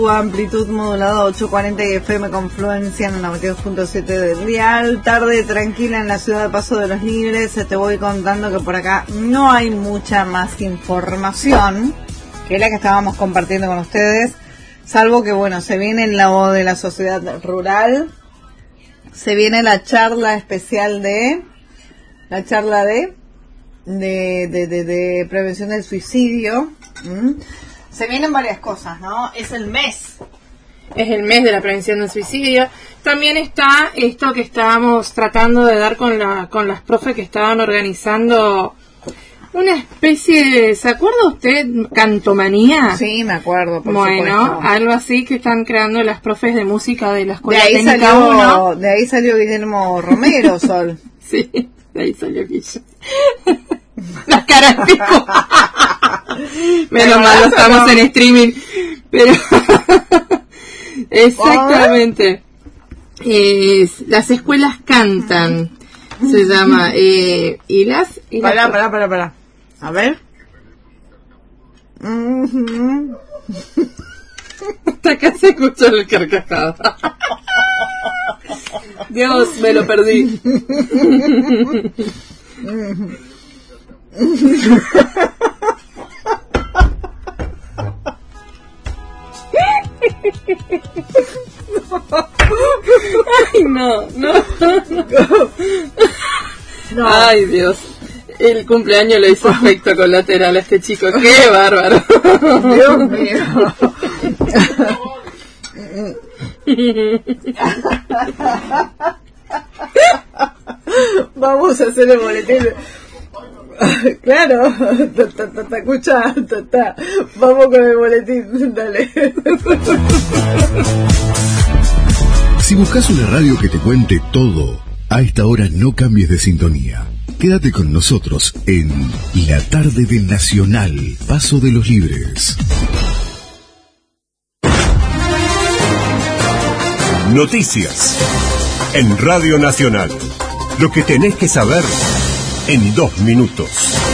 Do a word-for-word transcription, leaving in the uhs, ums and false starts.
Amplitud modulada ocho cuarenta y F M Confluencia en el noventa y dos punto siete del dial. Tarde tranquila en la ciudad de Paso de los Libres. Te voy contando que por acá no hay mucha más información que la que estábamos compartiendo con ustedes, salvo que bueno, se viene la voz de la sociedad rural, se viene la charla especial de la charla de de de, de, de prevención del suicidio. ¿Mm? Se vienen varias cosas, ¿no? Es el mes. Es el mes de la prevención del suicidio. También está esto que estábamos tratando de dar con la con las profes que estaban organizando una especie de... ¿Se acuerda usted? ¿Cantomanía? Sí, me acuerdo, por Bueno, supuesto. algo así que están creando las profes de música de la De Escuela ahí Técnica salió, uno. de ahí salió Guillermo Romero, Sol. Sí, de ahí salió Guillermo. Las caras pico. Menos mal, no estamos no? en streaming. Pero exactamente. Eh, las escuelas cantan, se llama. Eh, y las. Y pará, las... pará, pará, pará. A ver. Uh-huh. Hasta acá se escuchó el carcajado. Dios, me lo perdí. Ay, no, no, no. Ay, Dios. El cumpleaños le hizo efecto colateral a este chico. ¡Qué bárbaro! Dios mío. Vamos a hacer el boletín. Claro, te escucha, vamos con el boletín, dale. Si buscas una radio que te cuente todo, a esta hora no cambies de sintonía. Quédate con nosotros en La Tarde del Nacional, Paso de los Libres. Noticias en Radio Nacional. Lo que tenés que saber en dos minutos.